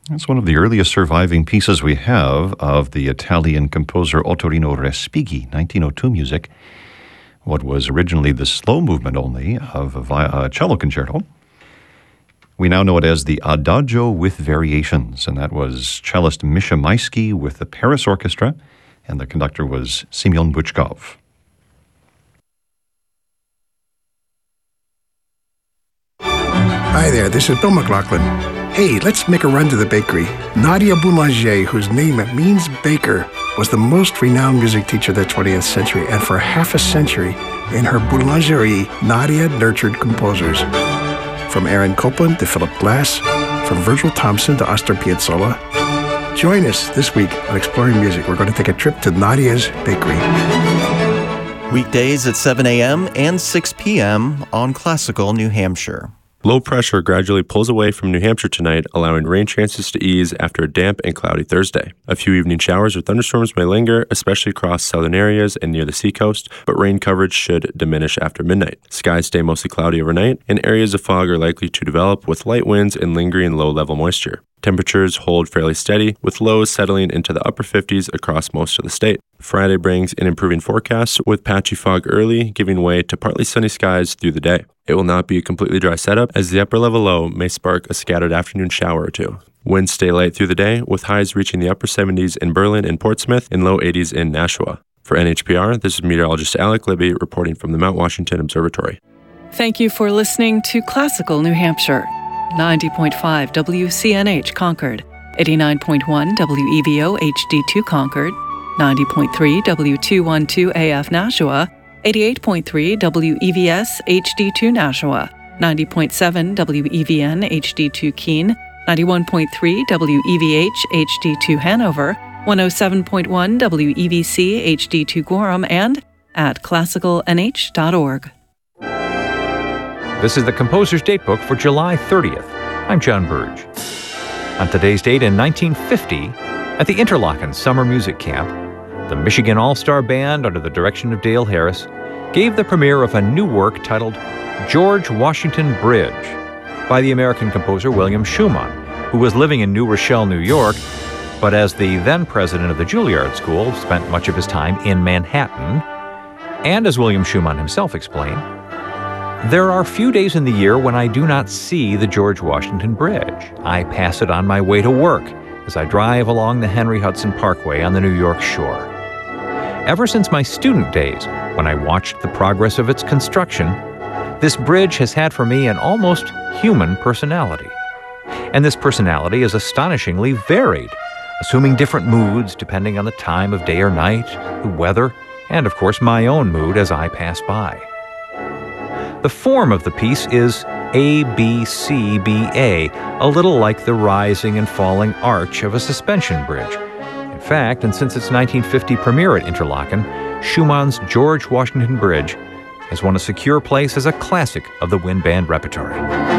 It's one of the earliest surviving pieces we have of the Italian composer Ottorino Respighi, 1902 music. What was originally the slow movement only of a cello concerto. We now know it as the Adagio with Variations, and that was cellist Misha Maisky with the Paris Orchestra, and the conductor was Semyon Bychkov. Hi there, this is Bill McLaughlin. Hey, let's make a run to the bakery. Nadia Boulanger, whose name means baker, was the most renowned music teacher of the 20th century, and for half a century, in her boulangerie, Nadia nurtured composers. From Aaron Copland to Philip Glass, from Virgil Thompson to Astor Piazzolla. Join us this week on Exploring Music. We're going to take a trip to Nadia's Bakery. Weekdays at 7 a.m. and 6 p.m. on Classical New Hampshire. Low pressure gradually pulls away from New Hampshire tonight, allowing rain chances to ease after a damp and cloudy Thursday. A few evening showers or thunderstorms may linger, especially across southern areas and near the seacoast, but rain coverage should diminish after midnight. Skies stay mostly cloudy overnight, and areas of fog are likely to develop with light winds and lingering low-level moisture. Temperatures hold fairly steady, with lows settling into the upper 50s across most of the state. Friday brings an improving forecast, with patchy fog early, giving way to partly sunny skies through the day. It will not be a completely dry setup, as the upper level low may spark a scattered afternoon shower or two. Winds stay light through the day, with highs reaching the upper 70s in Berlin and Portsmouth and low 80s in Nashua. For NHPR, this is meteorologist Alec Libby reporting from the Mount Washington Observatory. Thank you for listening to Classical New Hampshire. 90.5 WCNH Concord, 89.1 WEVO HD2 Concord, 90.3 W212 AF Nashua, 88.3 WEVS HD2 Nashua, 90.7 WEVN HD2 Keene, 91.3 WEVH HD2 Hanover, 107.1 WEVC HD2 Gorham, and at classicalnh.org. This is the Composer's Datebook for July 30th. I'm John Burge. On today's date in 1950, at the Interlochen Summer Music Camp, the Michigan All-Star Band, under the direction of Dale Harris, gave the premiere of a new work titled George Washington Bridge by the American composer William Schumann, who was living in New Rochelle, New York, but as the then president of the Juilliard School, spent much of his time in Manhattan. And as William Schumann himself explained, there are few days in the year when I do not see the George Washington Bridge. I pass it on my way to work as I drive along the Henry Hudson Parkway on the New York shore. Ever since my student days, when I watched the progress of its construction, this bridge has had for me an almost human personality. And this personality is astonishingly varied, assuming different moods depending on the time of day or night, the weather, and of course my own mood as I pass by. The form of the piece is ABCBA, a little like the rising and falling arch of a suspension bridge. In fact, and since its 1950 premiere at Interlochen, Schumann's George Washington Bridge has won a secure place as a classic of the wind band repertory.